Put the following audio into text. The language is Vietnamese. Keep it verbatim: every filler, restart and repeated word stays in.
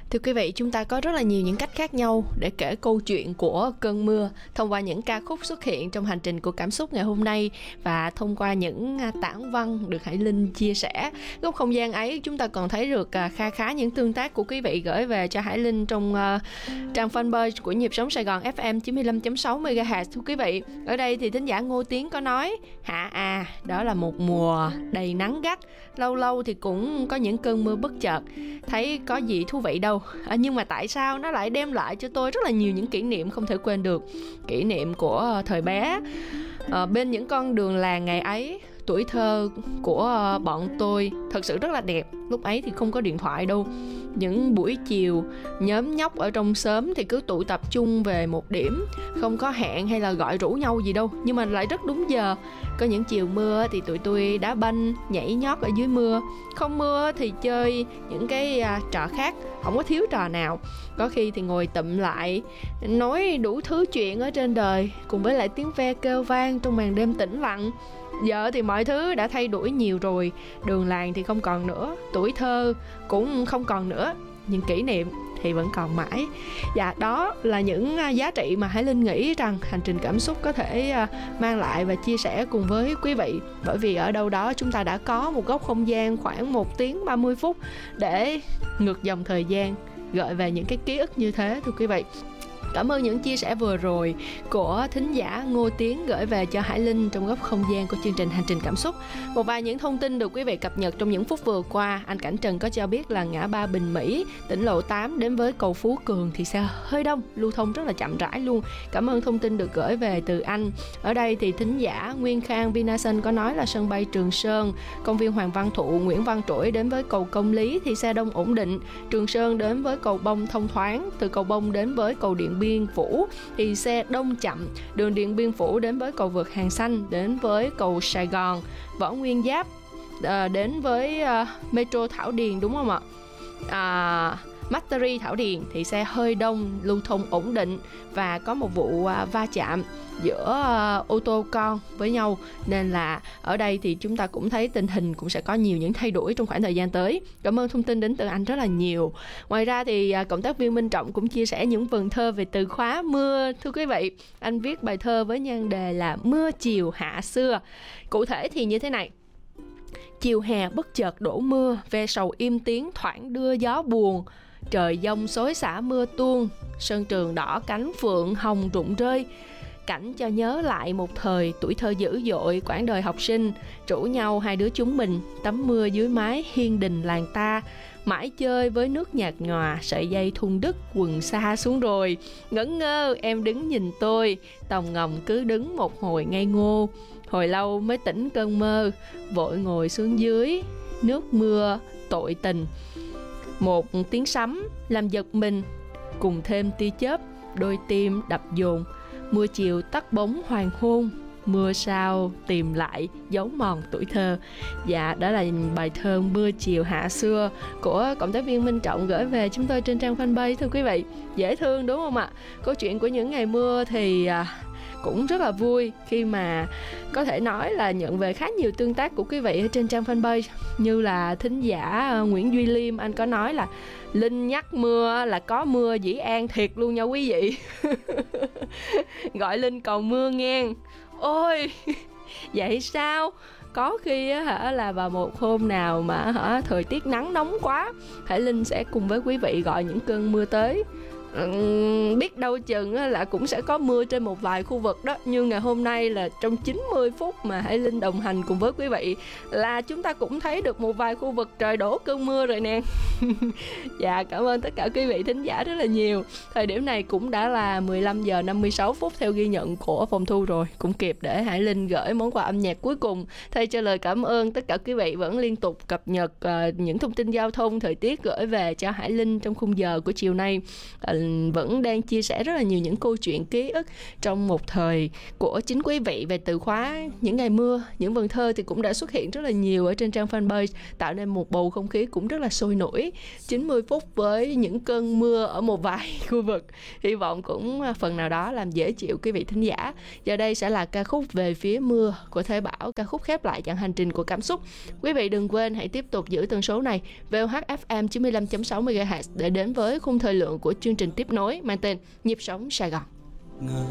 Thưa quý vị, chúng ta có rất là nhiều những cách khác nhau để kể câu chuyện của cơn mưa thông qua những ca khúc xuất hiện trong hành trình của cảm xúc ngày hôm nay và thông qua những tản văn được Hải Linh chia sẻ. Góc không gian ấy chúng ta còn thấy được kha khá những tương tác của quý vị gửi về cho Hải Linh trong uh, trang fanpage của Nhịp Sống Sài Gòn ép em chín mươi lăm chấm sáu mê ga héc. Thưa quý vị, ở đây thì thính giả Ngô Tiến có nói: Hạ à, đó là một mùa đầy nắng gắt, lâu lâu thì cũng có những cơn mưa bất chợt, thấy có gì thú vị đâu. À, nhưng mà tại sao nó lại đem lại cho tôi rất là nhiều những kỷ niệm không thể quên được. Kỷ niệm của thời bé à, bên những con đường làng ngày ấy. Tuổi thơ của bọn tôi thật sự rất là đẹp. Lúc ấy thì không có điện thoại đâu. Những buổi chiều, nhóm nhóc ở trong xóm thì cứ tụ tập trung về một điểm, không có hẹn hay là gọi rủ nhau gì đâu, nhưng mà lại rất đúng giờ. Có những chiều mưa thì tụi tôi đá banh, nhảy nhót ở dưới mưa. Không mưa thì chơi những cái à, trò khác, không có thiếu trò nào. Có khi thì ngồi tụm lại nói đủ thứ chuyện ở trên đời, cùng với lại tiếng ve kêu vang trong màn đêm tĩnh lặng. Giờ thì mọi thứ đã thay đổi nhiều rồi. Đường làng thì không còn nữa, tuổi thơ cũng không còn nữa, nhưng kỷ niệm thì vẫn còn mãi. Và đó là những giá trị mà Hải Linh nghĩ rằng hành trình cảm xúc có thể mang lại và chia sẻ cùng với quý vị. Bởi vì ở đâu đó chúng ta đã có một góc không gian khoảng một tiếng ba mươi phút để ngược dòng thời gian, gợi về những cái ký ức như thế, thưa quý vị. Cảm ơn những chia sẻ vừa rồi của thính giả Ngô Tiến gửi về cho Hải Linh trong góc không gian của chương trình Hành trình cảm xúc. Một vài những thông tin được quý vị cập nhật trong những phút vừa qua. Anh Cảnh Trần có cho biết là ngã ba Bình Mỹ, tỉnh lộ tám đến với cầu Phú Cường thì xe hơi đông, lưu thông rất là chậm rãi luôn. Cảm ơn thông tin được gửi về từ anh. Ở đây thì thính giả Nguyên Khang Vinasun có nói là sân bay Trường Sơn, công viên Hoàng Văn Thụ, Nguyễn Văn Trỗi đến với cầu Công Lý thì xe đông ổn định. Trường Sơn đến với cầu Bông thông thoáng, từ cầu Bông đến với cầu Điện Biên Biên Phủ thì xe đông chậm. Đường Điện Biên Phủ đến với cầu vượt Hàng Xanh, đến với cầu Sài Gòn, Võ Nguyên Giáp, à, đến với à, Metro Thảo Điền, đúng không ạ? À, Mastery Thảo Điền thì xe hơi đông, lưu thông ổn định và có một vụ à, va chạm giữa uh, ô tô con với nhau, nên là ở đây thì chúng ta cũng thấy tình hình cũng sẽ có nhiều những thay đổi trong khoảng thời gian tới. Cảm ơn thông tin đến từ anh rất là nhiều. Ngoài ra thì uh, cộng tác viên Minh Trọng cũng chia sẻ những vần thơ về từ khóa mưa. Thưa quý vị, anh viết bài thơ với nhan đề là Mưa chiều hạ xưa. Cụ thể thì như thế này: chiều hè bất chợt đổ mưa, ve sầu im tiếng thoảng đưa gió buồn. Trời giông xối xả mưa tuôn, sân trường đỏ cánh phượng hồng rụng rơi. Cảnh cho nhớ lại một thời tuổi thơ dữ dội, quãng đời học sinh, rủ nhau hai đứa chúng mình tắm mưa dưới mái hiên đình làng ta, mãi chơi với nước nhạt nhòa, sợi dây thun đứt quần xa xuống rồi. Ngẩn ngơ em đứng nhìn tôi, tòng ngầm cứ đứng một hồi ngây ngô, hồi lâu mới tỉnh cơn mơ, vội ngồi xuống dưới nước mưa tội tình. Một tiếng sấm làm giật mình, cùng thêm tia chớp, đôi tim đập dồn. Mưa chiều tắt bóng hoàng hôn, mưa sao tìm lại dấu mòn tuổi thơ. Dạ, đó là bài thơ Mưa chiều hạ xưa của cộng tác viên Minh Trọng gửi về chúng tôi trên trang fanpage, thưa quý vị. Dễ thương đúng không ạ? Câu chuyện của những ngày mưa thì à, cũng rất là vui khi mà có thể nói là nhận về khá nhiều tương tác của quý vị ở trên trang fanpage. Như là thính giả Nguyễn Duy Liêm, anh có nói là Linh nhắc mưa là có mưa Dĩ An thiệt luôn nha quý vị. Gọi Linh cầu mưa ngang. Ôi, vậy sao? Có khi á, hả, là vào một hôm nào mà hả, thời tiết nắng nóng quá, Hải Linh sẽ cùng với quý vị gọi những cơn mưa tới. Uhm, biết đâu chừng là cũng sẽ có mưa trên một vài khu vực đó. Như ngày hôm nay là trong chín mươi phút mà Hải Linh đồng hành cùng với quý vị là chúng ta cũng thấy được một vài khu vực trời đổ cơn mưa rồi nè. Dạ, cảm ơn tất cả quý vị thính giả rất là nhiều. Thời điểm này cũng đã là mười lăm giờ năm mươi sáu phút theo ghi nhận của phòng thu rồi, cũng kịp để Hải Linh gửi món quà âm nhạc cuối cùng. Thay cho lời cảm ơn, tất cả quý vị vẫn liên tục cập nhật uh, những thông tin giao thông, thời tiết gửi về cho Hải Linh trong khung giờ của chiều nay. Uh, vẫn đang chia sẻ rất là nhiều những câu chuyện ký ức trong một thời của chính quý vị về từ khóa những ngày mưa. Những vần thơ thì cũng đã xuất hiện rất là nhiều ở trên trang fanpage, tạo nên một bầu không khí cũng rất là sôi nổi. mãi chín mươi phút với những cơn mưa ở một vài khu vực. Hy vọng cũng phần nào đó làm dễ chịu quý vị thính giả. Giờ đây sẽ là ca khúc Về Phía Mưa của Thế Bảo, ca khúc khép lại chặng hành trình của cảm xúc. Quý vị đừng quên hãy tiếp tục giữ tần số này vê o hát ép em chín mươi lăm phẩy sáu mê ga héc để đến với khung thời lượng của chương trình tiếp nối mang tên Nhịp Sống Sài Gòn.